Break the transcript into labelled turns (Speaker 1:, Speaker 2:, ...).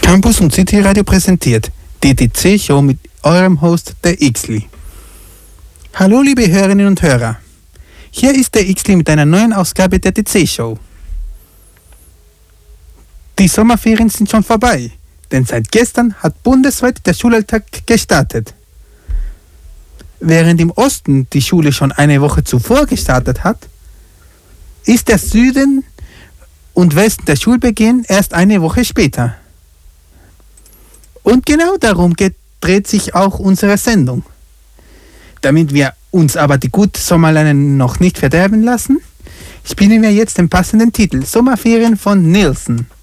Speaker 1: Campus und City Radio präsentiert die DTC-Show mit eurem Host, der Xli. Hallo liebe Hörerinnen und Hörer, hier ist der Xli mit einer neuen Ausgabe der DTC-Show. Die Sommerferien sind schon vorbei, denn seit gestern hat bundesweit der Schulalltag gestartet. Während im Osten die Schule schon eine Woche zuvor gestartet hat, ist der Süden und Westen der Schulbeginn erst eine Woche später. Und genau darum dreht sich auch unsere Sendung. Damit wir uns aber die gute Sommerlaune noch nicht verderben lassen, spielen wir jetzt den passenden Titel Sommerferien von Nilsson.